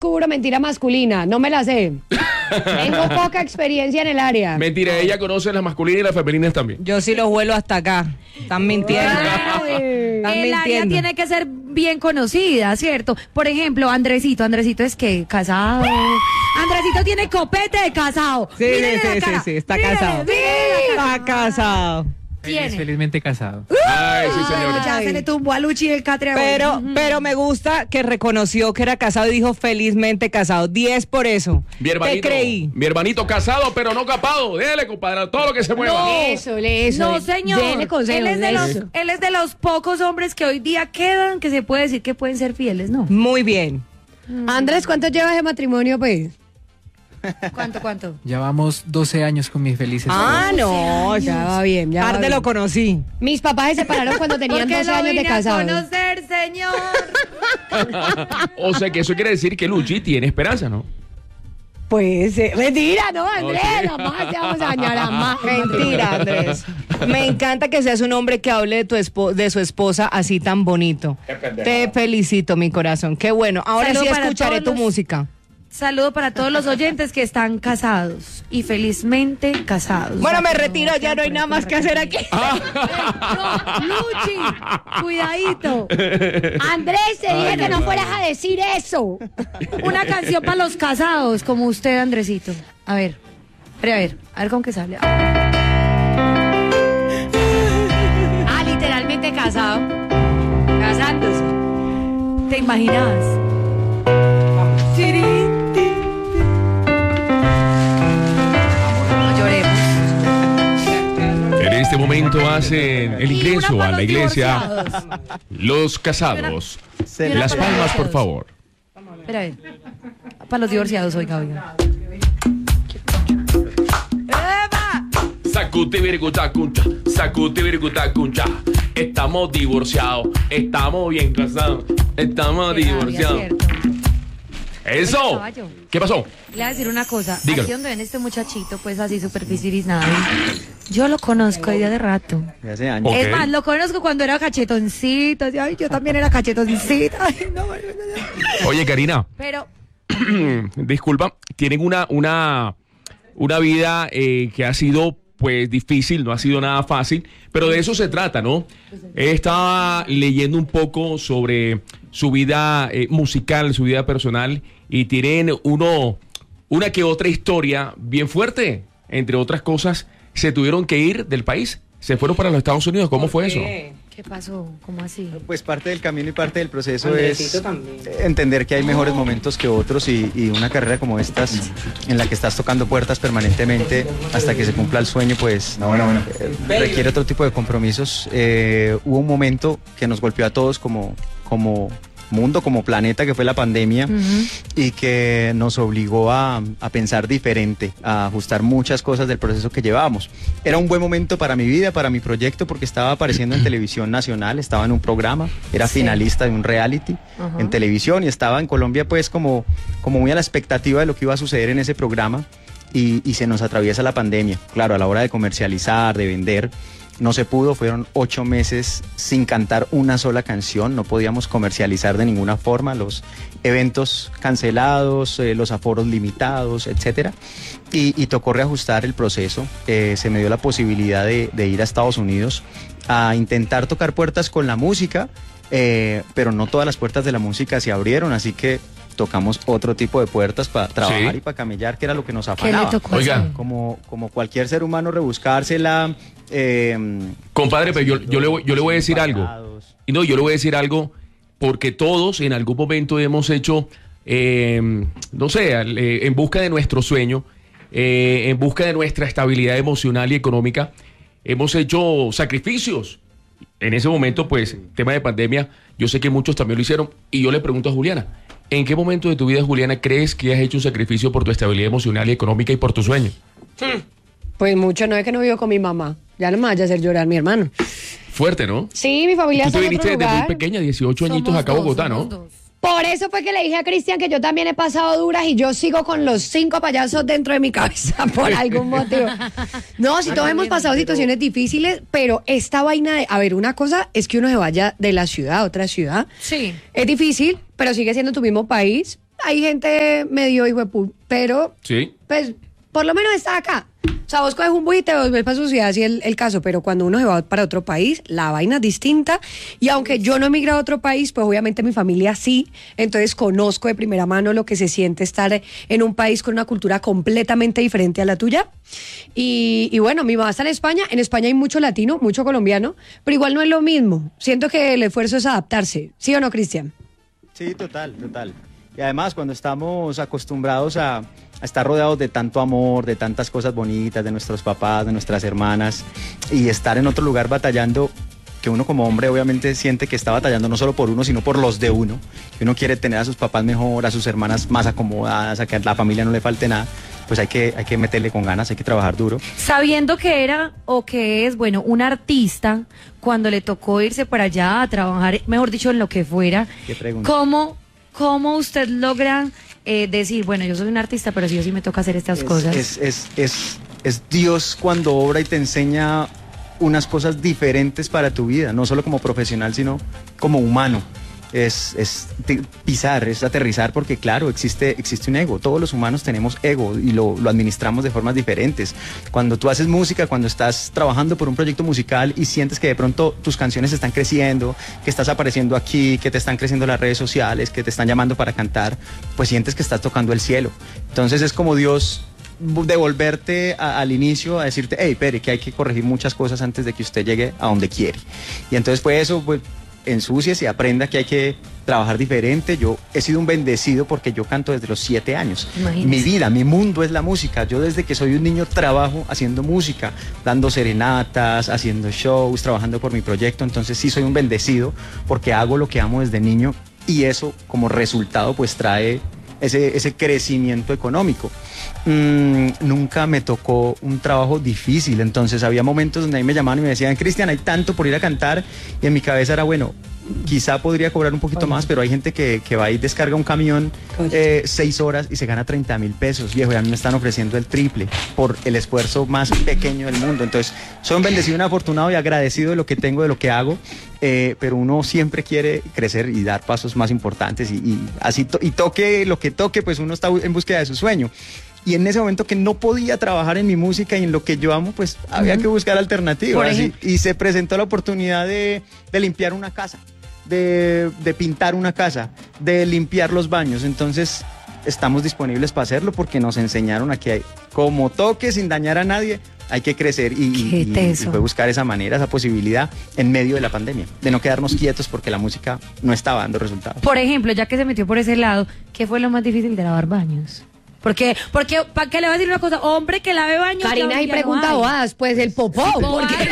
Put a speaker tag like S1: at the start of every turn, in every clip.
S1: pura mentira masculina, no me la sé. Tengo poca experiencia en el área.
S2: Mentira, ella conoce las masculinas y las femeninas también.
S3: Yo sí los vuelo hasta acá. Están mintiendo.
S4: El área tiene que ser bien conocida, ¿cierto? Por ejemplo, Andresito es que casado. Andresito tiene copete de casado.
S3: Sí, está casado. Está casado.
S5: Es felizmente casado.
S2: Ay, sí, señor.
S4: Ya se le tumbó a Luchi el catre.
S3: Pero me gusta que reconoció que era casado y dijo felizmente casado. 10 por eso. Te creí.
S2: Mi hermanito casado, pero no capado. Dele, compadre, todo lo que se mueva.
S1: Eso.
S4: No, señor.
S1: Dele consejo,
S4: él es de los pocos hombres que hoy día quedan que se puede decir que pueden ser fieles, ¿no?
S3: Muy bien.
S1: Andrés, ¿cuánto llevas de matrimonio, pues?
S4: ¿Cuánto?
S5: Ya vamos 12 años con mis felices.
S3: No,
S1: Ya va bien, ya va
S3: tarde
S1: bien.
S3: lo conocí.
S1: Mis papás se separaron cuando tenían 12 años de casados.
S4: A conocer, señor.
S2: O sea que eso quiere decir que Luchi tiene esperanza, ¿no?
S1: Pues, mentira, ¿no, Andrés?
S2: Ok.
S1: Jamás te vamos a dañar a más.
S3: Mentira, Andrés. Me encanta que seas un hombre que hable de su esposa así tan bonito. Te felicito, mi corazón. Qué bueno. Ahora
S4: Saludo
S3: sí
S4: para
S3: escucharé
S4: todos
S3: tu
S4: los-
S3: música.
S4: Saludo para todos los oyentes que están casados y felizmente casados.
S3: Bueno, me retiro, ya no hay nada más que hacer aquí.
S4: No, Luchi, cuidadito.
S1: Andrés, te dije que no fueras a decir eso.
S4: Una canción para los casados, como usted, Andresito. A ver con qué sale.
S1: Literalmente casado. Casándose.
S4: ¿Te imaginas? No lloremos.
S2: En este momento hacen el
S4: Y
S2: ingreso
S4: una
S2: a
S4: para
S2: la
S4: los
S2: iglesia
S4: divorciados.
S2: los casados.
S4: Y una
S2: Las
S4: para los
S2: palmas, por
S4: divorciados.
S2: favor.
S4: Espera, a ver. Para los divorciados, oiga.
S2: Sacutivirgutacuncha. Estamos divorciados, estamos bien casados, estamos divorciados.
S4: Cierto.
S2: ¡Eso!
S4: Oye, caballo.
S2: ¿Qué pasó?
S4: Le voy a decir una cosa.
S2: Dígalo.
S4: Aquí donde ven este muchachito, pues así súper nada. Yo lo conozco de rato.
S6: De hace años.
S2: Ok.
S4: Es más, lo conozco cuando era cachetoncito. Ay, yo también era cachetoncita. Ay, no.
S2: Oye, Karina,
S4: Pero
S2: disculpa, tienen una vida que ha sido pues difícil, no ha sido nada fácil, pero de eso se trata, ¿no? Estaba leyendo un poco sobre su vida musical, su vida personal, y tienen una que otra historia bien fuerte. Entre otras cosas, se tuvieron que ir del país, se fueron para los Estados Unidos. ¿Cómo fue eso?
S4: ¿qué pasó? ¿Cómo así?
S6: Pues parte del camino y parte del proceso
S3: Andresito
S6: es
S3: también.
S6: entender que hay mejores momentos que otros y una carrera como estas en la que estás tocando puertas permanentemente hasta que se cumpla el sueño, pues requiere otro tipo de compromisos. Hubo un momento que nos golpeó a todos como mundo, como planeta, que fue la pandemia, y que nos obligó a pensar diferente, a ajustar muchas cosas del proceso que llevábamos. Era un buen momento para mi vida, para mi proyecto, porque estaba apareciendo en televisión nacional, estaba en un programa, era finalista de un reality en televisión, y estaba en Colombia pues como muy a la expectativa de lo que iba a suceder en ese programa, y se nos atraviesa la pandemia. Claro, a la hora de comercializar, de vender, no se pudo, fueron 8 meses sin cantar una sola canción, no podíamos comercializar de ninguna forma, los eventos cancelados, los aforos limitados, etcétera, y tocó reajustar el proceso. Se me dio la posibilidad de ir a Estados Unidos a intentar tocar puertas con la música, pero no todas las puertas de la música se abrieron, así que tocamos otro tipo de puertas para trabajar y para camellar, que era lo que nos
S4: ¿Qué le
S6: afanaba.
S4: tocó
S2: Oiga.
S4: hacer?
S6: Como cualquier ser humano, rebuscársela.
S2: Compadre, pero yo le voy a decir algo. Y no, yo le voy a decir algo porque todos en algún momento hemos hecho, no sé, en busca de nuestro sueño, en busca de nuestra estabilidad emocional y económica, hemos hecho sacrificios. En ese momento, pues, tema de pandemia, yo sé que muchos también lo hicieron. Y yo le pregunto a Juliana, ¿en qué momento de tu vida, Juliana, crees que has hecho un sacrificio por tu estabilidad emocional y económica y por tu sueño?
S1: Pues mucho, no es que no vivo con mi mamá. Ya no me vaya a hacer llorar mi hermano.
S2: Fuerte, ¿no?
S1: Sí, mi familia
S2: Tú
S1: está
S2: te
S1: en
S2: viniste
S1: otro
S2: desde muy
S1: lugar.
S2: pequeña, 18 añitos acá a Bogotá, ¿no?
S1: Por eso fue que le dije a Cristian que yo también he pasado duras y yo sigo con los 5 payasos dentro de mi cabeza por algún motivo. No, si todos hemos pasado situaciones difíciles, pero esta vaina de... A ver, una cosa es que uno se vaya de la ciudad a otra ciudad.
S4: Sí.
S1: Es difícil, pero sigue siendo tu mismo país. hay gente medio hijo de pero
S2: Sí.
S1: pues por lo menos está acá. O sea, vos coges un bus y te vuelves para su ciudad, así el caso, pero cuando uno se va para otro país, la vaina es distinta. Y aunque yo no he migrado a otro país, pues obviamente mi familia sí, entonces conozco de primera mano lo que se siente estar en un país con una cultura completamente diferente a la tuya. Y bueno, mi mamá está en España hay mucho latino, mucho colombiano, pero igual no es lo mismo. Siento que el esfuerzo es adaptarse, ¿sí o no, Cristian?
S6: Sí, total. Y además, cuando estamos acostumbrados a estar rodeados de tanto amor, de tantas cosas bonitas, de nuestros papás, de nuestras hermanas, y estar en otro lugar batallando, que uno como hombre obviamente siente que está batallando no solo por uno, sino por los de uno, que uno quiere tener a sus papás mejor, a sus hermanas más acomodadas, a que a la familia no le falte nada, pues hay que meterle con ganas, hay que trabajar duro.
S4: Sabiendo que era o que es, bueno, un artista, cuando le tocó irse para allá a trabajar, mejor dicho, en lo que fuera,
S6: ¿Qué pregunta?
S4: ¿cómo usted logra decir, bueno, yo soy un artista, pero sí o sí me toca hacer estas cosas?
S6: Es Dios cuando obra y te enseña unas cosas diferentes para tu vida, no solo como profesional, sino como humano. Pisar, es aterrizar, porque claro, existe un ego. Todos los humanos tenemos ego y lo administramos de formas diferentes. Cuando tú haces música, cuando estás trabajando por un proyecto musical y sientes que de pronto tus canciones están creciendo, que estás apareciendo aquí, que te están creciendo las redes sociales, que te están llamando para cantar, pues sientes que estás tocando el cielo. Entonces es como Dios devolverte al inicio a decirte, hey, Pere, que hay que corregir muchas cosas antes de que usted llegue a donde quiere. Y entonces pues eso, pues ensucies y aprenda que hay que trabajar diferente. Yo he sido un bendecido porque yo canto desde los 7 años.
S4: Imagínese.
S6: Mi vida, mi mundo es la música. Yo desde que soy un niño trabajo haciendo música, dando serenatas, haciendo shows, trabajando por mi proyecto. Entonces sí soy un bendecido porque hago lo que amo desde niño y eso como resultado pues trae ese crecimiento económico. Nunca me tocó un trabajo difícil, entonces había momentos donde ahí me llamaban y me decían, Cristian, hay tanto por ir a cantar, y en mi cabeza era, bueno, quizá podría cobrar un poquito más, pero hay gente que va y descarga un camión 6 horas y se gana 30,000 pesos, viejo, y a mí me están ofreciendo el triple por el esfuerzo más pequeño del mundo. Entonces soy un bendecido, un afortunado y agradecido de lo que tengo, de lo que hago, pero uno siempre quiere crecer y dar pasos más importantes y así toque lo que toque, pues uno está en búsqueda de su sueño. Y en ese momento que no podía trabajar en mi música y en lo que yo amo, pues había que buscar alternativas. Y se presentó la oportunidad de limpiar una casa, de pintar una casa, de limpiar los baños. Entonces estamos disponibles para hacerlo porque nos enseñaron a que como toque sin dañar a nadie, hay que crecer y fue buscar esa manera, esa posibilidad en medio de la pandemia, de no quedarnos quietos porque la música no estaba dando resultados.
S4: Por ejemplo, ya que se metió por ese lado, ¿qué fue lo más difícil de lavar baños? Porque ¿para qué le voy a decir una cosa? Hombre que lave baños.
S1: Karina, ahí pregunta bobadas, pues el popó.
S4: Sí,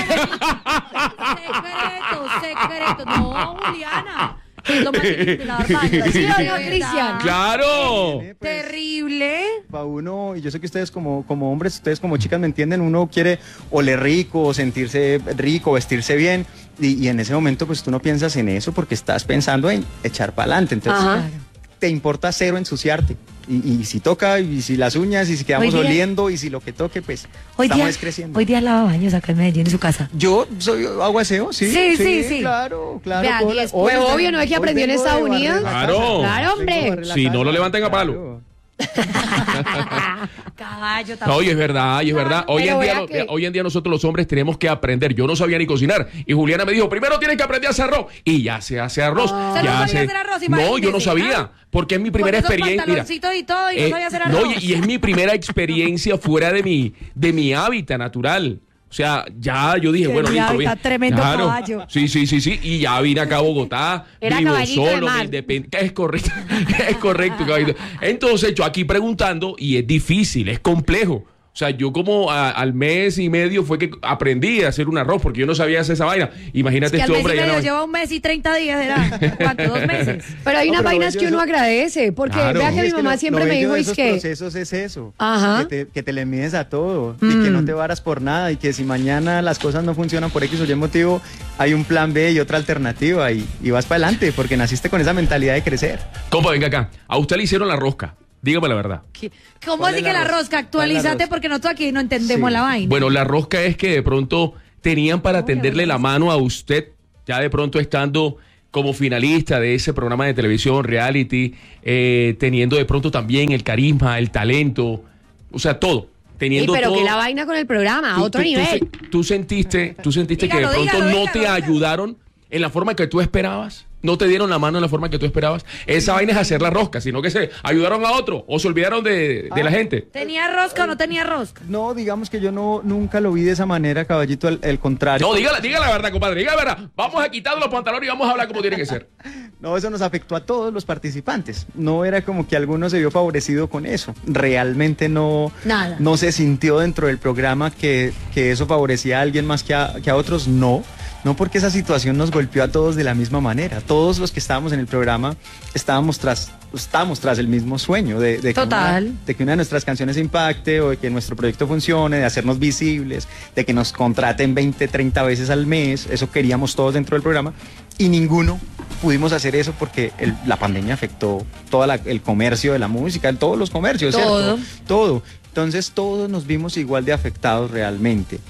S4: secreto. No, Juliana. Es lo más difícil de lavar baños.
S1: ¿Sí o no, Cristian?
S2: ¡Claro!
S6: Pues,
S4: Terrible.
S6: para uno, y yo sé que ustedes como hombres, ustedes como chicas me entienden, uno quiere oler rico, sentirse rico, vestirse bien, y en ese momento pues tú no piensas en eso porque estás pensando en echar para adelante. Entonces te importa cero ensuciarte. Y si toca, y si las uñas, y si quedamos oliendo, y si lo que toque, pues estamos creciendo.
S4: Hoy día lava baños acá en Medellín, en su casa.
S6: Yo hago aseo, sí.
S4: Sí.
S6: Claro.
S1: Vea, pues obvio, ¿no es que aprendió en Estados Unidos?
S2: Claro.
S1: Claro, hombre.
S2: Si no lo levantan a palo.
S4: Caballo,
S2: No, y es verdad. Hoy en día nosotros los hombres tenemos que aprender. Yo no sabía ni cocinar y Juliana me dijo, primero tienes que aprender a hacer arroz, y ya se hace arroz.
S4: ¿Usted no sabía hacer arroz?
S2: No, yo no sabía, porque es mi primera experiencia. Mira,
S4: y todo, y no sabía hacer arroz.
S2: y es mi primera experiencia fuera de mi hábitat natural. O sea, ya yo dije, bueno, listo, bien.
S4: Tremendo caballo.
S2: Sí, y ya vine acá a Bogotá,
S1: Era
S2: vivo
S1: caballito de
S2: solo,
S1: mar.
S2: me independí. Es correcto, caballito. Entonces, yo aquí preguntando, y es difícil, es complejo. O sea, yo como al mes y medio fue que aprendí a hacer un arroz, porque yo no sabía hacer esa vaina. Imagínate este hombre.
S4: Lleva un mes y 30 días, ¿era? ¿Cuánto? 2 meses.
S1: Pero hay unas vainas que uno agradece, porque
S2: Claro.
S1: vea que mi mamá siempre me dijo,
S6: esos
S1: es que...
S6: procesos es eso,
S1: Ajá.
S6: que te le mides a todo, y que no te varas por nada, y que si mañana las cosas no funcionan por X o Y motivo, hay un plan B y otra alternativa, y vas para adelante, porque naciste con esa mentalidad de crecer.
S2: Compa, venga acá. A usted le hicieron la rosca. Dígame la verdad.
S4: ¿Cómo
S6: ¿Cuál
S4: así
S6: es
S4: que
S6: la
S4: la
S6: rosca?
S4: rosca? Actualízate porque nosotros aquí no entendemos
S6: Sí.
S4: la vaina.
S2: Bueno, la rosca es que de pronto tenían para tenderle la mano a usted, ya de pronto estando como finalista de ese programa de televisión, reality, teniendo de pronto también el carisma, el talento, o sea, todo. Teniendo
S1: pero
S2: todo,
S1: que la vaina con el programa, a otro nivel.
S2: ¿Tú sentiste que de pronto no te ayudaron en la forma que tú esperabas? ¿No te dieron la mano en la forma que tú esperabas? Esa vaina es hacer la rosca, sino que se ayudaron a otro o se olvidaron de la gente.
S4: ¿Tenía rosca o no tenía rosca?
S6: No, digamos que yo nunca lo vi de esa manera, caballito, el contrario.
S2: No, diga la verdad, compadre, diga la verdad. Vamos a quitarle los pantalones y vamos a hablar como tiene que ser.
S6: No, eso nos afectó a todos los participantes. No era como que alguno se vio favorecido con eso. Realmente no se sintió dentro del programa que eso favorecía a alguien más que a otros, no. No, porque esa situación nos golpeó a todos de la misma manera. Todos los que estábamos en el programa estamos tras el mismo sueño de que una de nuestras canciones impacte, o de que nuestro proyecto funcione, de hacernos visibles, de que nos contraten 20, 30 veces al mes. Eso queríamos todos dentro del programa y ninguno pudimos hacer eso porque la pandemia afectó todo el comercio de la música, todos los comercios, ¿cierto? Todo. Entonces todos nos vimos igual de afectados realmente.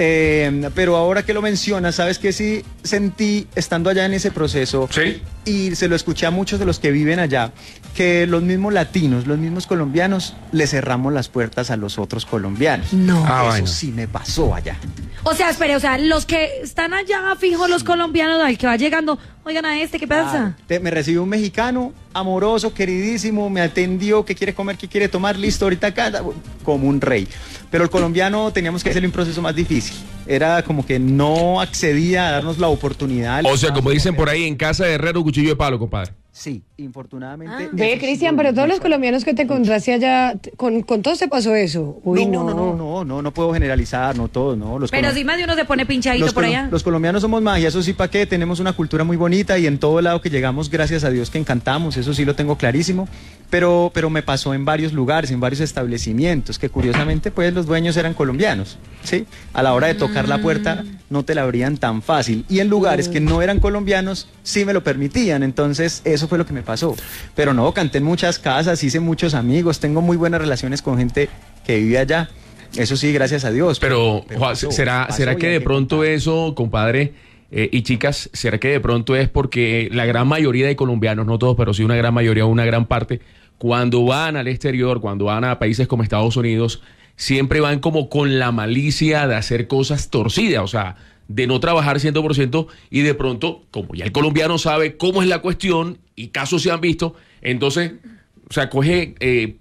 S6: Pero ahora que lo mencionas, ¿sabes qué sí sentí estando allá en ese proceso?
S2: Sí.
S6: Y se lo escuché a muchos de los que viven allá, que los mismos latinos, los mismos colombianos, le cerramos las puertas a los otros colombianos.
S4: No.
S6: Eso sí me pasó allá.
S4: O sea, espere, los que están allá fijos, los colombianos, al que va llegando, oigan a ¿qué pasa?
S6: Me recibió un mexicano, amoroso, queridísimo, me atendió, ¿qué quiere comer, qué quiere tomar? Listo, ahorita acá, como un rey. Pero el colombiano teníamos que hacerle un proceso más difícil. Era como que no accedía a darnos la oportunidad.
S2: O sea, como dicen por ahí, en casa de herrero, cuchillo de palo, compadre.
S6: Sí, infortunadamente.
S1: Ve, Cristian, pero todos los colombianos que te encontraste allá, con todos te pasó eso. Uy,
S6: no puedo generalizar, no todos, no.
S4: Pero si más de uno se pone pinchadito por allá.
S6: Los colombianos somos magia, eso sí, ¿para qué? Tenemos una cultura muy bonita y en todo lado que llegamos, gracias a Dios que encantamos, eso sí lo tengo clarísimo. Pero me pasó en varios lugares, en varios establecimientos, que curiosamente pues los dueños eran colombianos, ¿sí? A la hora de tocar la puerta no te la abrían tan fácil. Y en lugares que no eran colombianos sí me lo permitían, entonces eso fue lo que me pasó. Pero no, canté en muchas casas, hice muchos amigos, tengo muy buenas relaciones con gente que vive allá. Eso sí, gracias a Dios.
S2: Pero Juan, ¿será que de pronto eso, compadre, y chicas, será que de pronto es porque la gran mayoría de colombianos, no todos, pero sí una gran mayoría, una gran parte, cuando van al exterior, cuando van a países como Estados Unidos, siempre van como con la malicia de hacer cosas torcidas, o sea, de no trabajar 100%, y de pronto, como ya el colombiano sabe cómo es la cuestión y casos se han visto, entonces, o sea, coge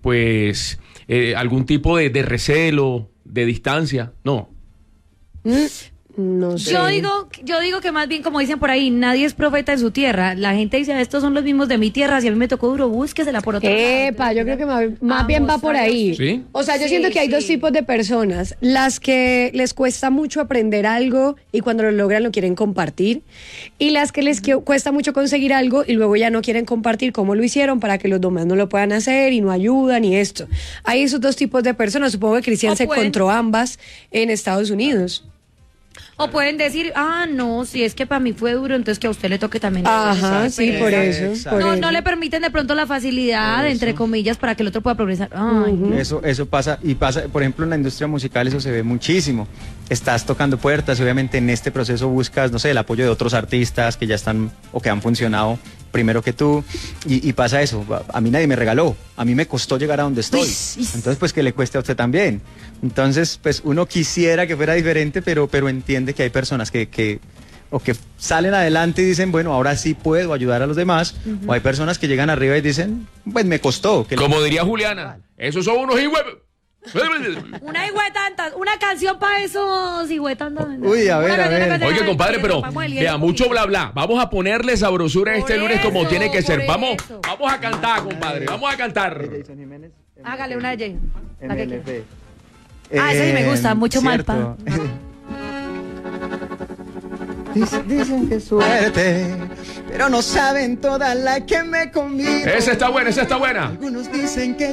S2: algún tipo de recelo, de distancia, no.
S1: No sé.
S4: Yo digo que más bien, como dicen por ahí, nadie es profeta en su tierra. La gente dice, estos son los mismos de mi tierra, si a mí me tocó duro, búsquesela por otro lado.
S1: Yo creo que más bien va por ahí.
S2: ¿Sí?
S1: O sea, yo siento que hay dos tipos de personas. Las que les cuesta mucho aprender algo y cuando lo logran lo quieren compartir. Y las que les cuesta mucho conseguir algo y luego ya no quieren compartir cómo lo hicieron para que los demás no lo puedan hacer y no ayudan y esto. Hay esos dos tipos de personas. Supongo que Cristian se encontró ambas en Estados Unidos.
S4: O pueden decir, no, si es que para mí fue duro, entonces que a usted le toque también.
S1: Ajá, sí, por eso.
S4: No le permiten de pronto la facilidad, entre comillas, para que el otro pueda progresar.
S6: Eso pasa, y pasa, por ejemplo, en la industria musical eso se ve muchísimo. Estás tocando puertas y obviamente en este proceso buscas, no sé, el apoyo de otros artistas que ya están o que han funcionado primero que tú, y pasa eso. A mí nadie me regaló, a mí me costó llegar a donde estoy. Entonces, pues que le cueste a usted también. Entonces, pues uno quisiera que fuera diferente, pero entiende que hay personas que salen adelante y dicen, bueno, ahora sí puedo ayudar a los demás, o hay personas que llegan arriba y dicen, pues me costó.
S2: Como diría Juliana, esos son unos
S4: una canción para esos hijuetantas.
S6: Uy, a ver.
S2: Oye, compadre, pero vea, mucho bla bla. Vamos a ponerle sabrosura este lunes como tiene que ser. Vamos a cantar, compadre. Vamos a cantar.
S4: Hágale una de
S6: MLF.
S4: Esa sí me gusta, mucho
S6: cierto. Dicen que suerte, pero no saben toda la que me conviene.
S2: Esa está buena.
S6: Algunos dicen que